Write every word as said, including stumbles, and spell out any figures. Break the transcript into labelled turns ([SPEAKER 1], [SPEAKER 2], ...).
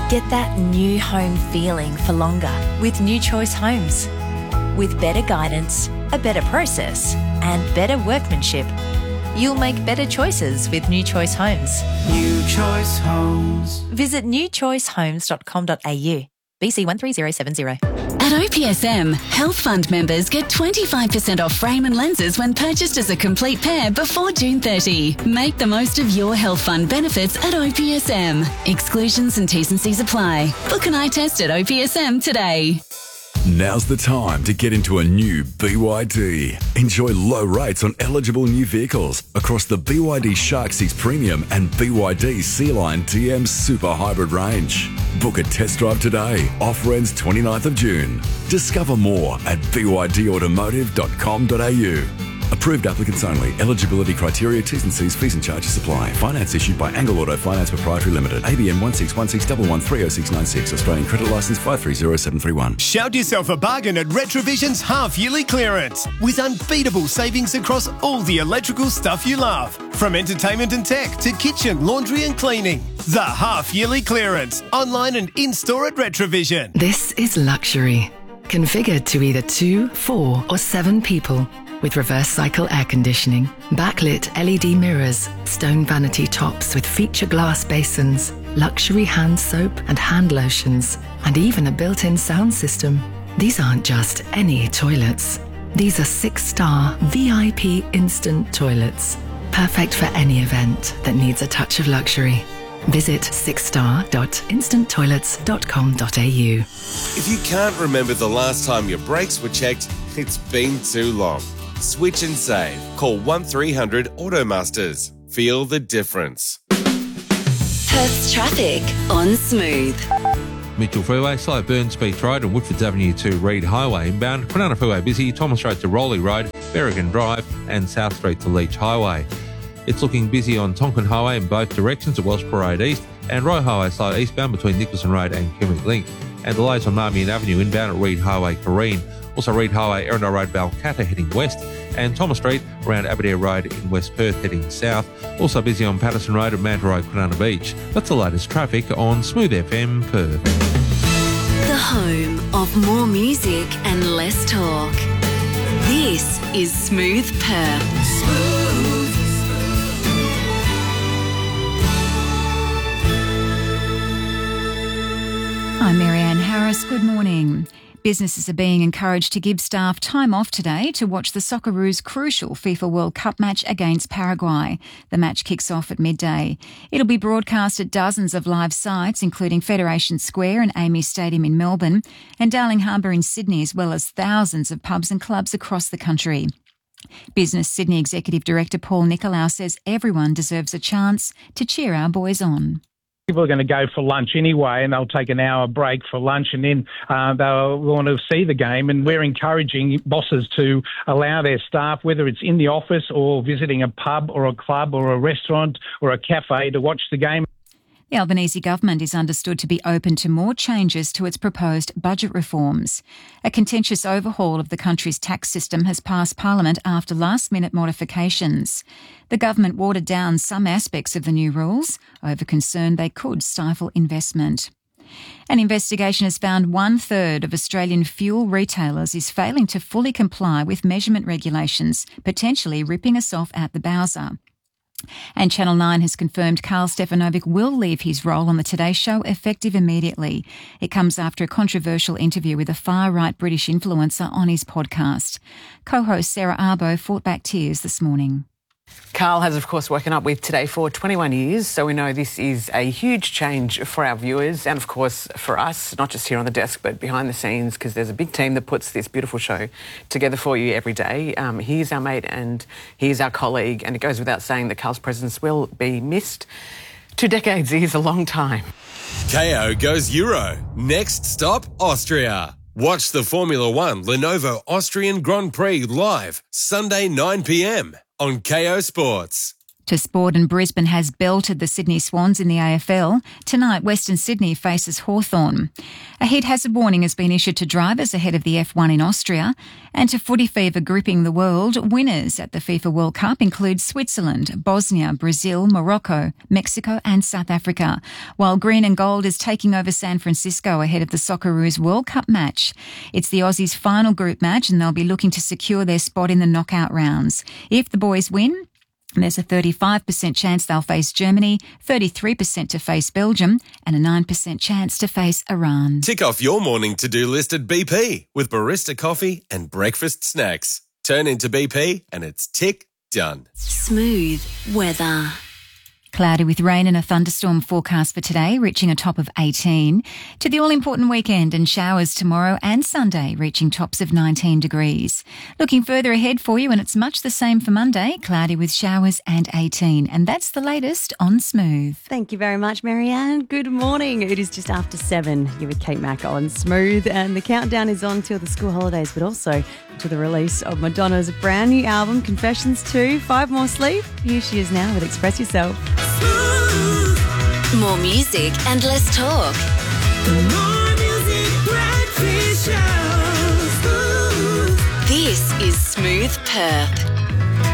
[SPEAKER 1] Get that new home feeling for longer with New Choice Homes. With better guidance, a better process, and better workmanship, you'll make better choices with New Choice Homes.
[SPEAKER 2] New Choice Homes.
[SPEAKER 1] Visit new choice homes dot com dot a u. B C one three zero seven zero.
[SPEAKER 3] At O P S M, Health Fund members get twenty-five percent off frame and lenses when purchased as a complete pair before June thirtieth. Make the most of your Health Fund benefits at O P S M. Exclusions and T's and C's apply. Book an eye test at O P S M today.
[SPEAKER 4] Now's the time to get into a new B Y D. Enjoy low rates on eligible new vehicles across the B Y D Shark six Premium and B Y D Sea-Line T M Super Hybrid range. Book a test drive today. Offer ends twenty-ninth of June. Discover more at b y d automotive dot com dot a u. Approved applicants only. Eligibility criteria, T's and C's, fees and charges apply. Finance issued by Angle Auto Finance Proprietary Limited. A B N one six one six one one three oh six nine six. Australian Credit Licence five three zero seven three one.
[SPEAKER 5] Shout yourself a bargain at Retrovision's half-yearly clearance with unbeatable savings across all the electrical stuff you love. From entertainment and tech to kitchen, laundry and cleaning. The half-yearly clearance. Online and in-store at Retrovision.
[SPEAKER 6] This is luxury. Configured to either two, four or seven people. With reverse cycle air conditioning, backlit L E D mirrors, stone vanity tops with feature glass basins, luxury hand soap and hand lotions, and even a built-in sound system. These aren't just any toilets. These are six-star V I P instant toilets. Perfect for any event that needs a touch of luxury. Visit six star dot instant toilets dot com dot a u.
[SPEAKER 7] If you can't remember the last time your brakes were checked, it's been too long. Switch and save. Call one three hundred Automasters. Feel the difference.
[SPEAKER 3] Perth's traffic on Smooth.
[SPEAKER 8] Mitchell Freeway, slow Burn Speed Road and Woodfords Avenue to Reed Highway inbound. Kwinana Freeway busy, Thomas Road to Rowley Road, Berrigan Drive and South Street to Leach Highway. It's looking busy on Tonkin Highway in both directions at Welshborough Road East and Roy Highway slow eastbound between Nicholson Road and Kimmick Link. And delays on Marmion Avenue inbound at Reed Highway, Careen. Also Reed Highway, Erindale Road, Balcatta heading west, and Thomas Street around Aberdare Road in West Perth heading south. Also busy on Patterson Road at Manta Road, Kwinana Beach. That's the latest traffic on Smooth F M Perth.
[SPEAKER 3] The home of more music and less talk. This is Smooth Perth. Smooth.
[SPEAKER 9] I'm Marianne Harris. Good morning. Businesses are being encouraged to give staff time off today to watch the Socceroos' crucial FIFA World Cup match against Paraguay. The match kicks off at midday. It'll be broadcast at dozens of live sites, including Federation Square and Amy Stadium in Melbourne and Darling Harbour in Sydney, as well as thousands of pubs and clubs across the country. Business Sydney Executive Director Paul Nicolau says everyone deserves a chance to cheer our boys on.
[SPEAKER 10] People are going to go for lunch anyway, and they'll take an hour break for lunch, and then uh, they'll want to see the game. And we're encouraging bosses to allow their staff, whether it's in the office or visiting a pub or a club or a restaurant or a cafe, to watch the game.
[SPEAKER 9] The Albanese government is understood to be open to more changes to its proposed budget reforms. A contentious overhaul of the country's tax system has passed Parliament after last-minute modifications. The government watered down some aspects of the new rules over concern they could stifle investment. An investigation has found one-third of Australian fuel retailers is failing to fully comply with measurement regulations, potentially ripping us off at the Bowser. And Channel nine has confirmed Karl Stefanovic will leave his role on the Today Show effective immediately. It comes after a controversial interview with a far-right British influencer on his podcast. Co-host Sarah Arbo fought back tears this morning.
[SPEAKER 11] Karl has, of course, woken up with Today for twenty-one years, so we know this is a huge change for our viewers and, of course, for us, not just here on the desk but behind the scenes, because there's a big team that puts this beautiful show together for you every day. Um, he's our mate and he's our colleague, and it goes without saying that Karl's presence will be missed. Two decades is a long time.
[SPEAKER 7] K O goes Euro. Next stop, Austria. Watch the Formula One Lenovo Austrian Grand Prix live Sunday nine p m on K O Sports.
[SPEAKER 9] To sport, and Brisbane has belted the Sydney Swans in the A F L. Tonight, Western Sydney faces Hawthorn. A heat hazard warning has been issued to drivers ahead of the F one in Austria. And to footy fever gripping the world, winners at the FIFA World Cup include Switzerland, Bosnia, Brazil, Morocco, Mexico and South Africa, while green and gold is taking over San Francisco ahead of the Socceroos World Cup match. It's the Aussies' final group match and they'll be looking to secure their spot in the knockout rounds. If the boys win, there's a thirty-five percent chance they'll face Germany, thirty-three percent to face Belgium, and a nine percent chance to face Iran.
[SPEAKER 7] Tick off your morning to-do list at B P with barista coffee and breakfast snacks. Turn into B P and it's tick done.
[SPEAKER 12] Smooth weather.
[SPEAKER 9] Cloudy with rain and a thunderstorm forecast for today, reaching a top of eighteen. To the all-important weekend and showers tomorrow and Sunday, reaching tops of nineteen degrees. Looking further ahead for you, and it's much the same for Monday, cloudy with showers and eighteen. And that's the latest on Smooth.
[SPEAKER 13] Thank you very much, Marianne. Good morning. It is just after seven. You're with Kate Mack on Smooth, and the countdown is on till the school holidays, but also to the release of Madonna's brand new album, Confessions two. Five more sleep. Here she is now with Express Yourself.
[SPEAKER 12] More music and less talk. More music, breakfast show. This is Smooth Perth.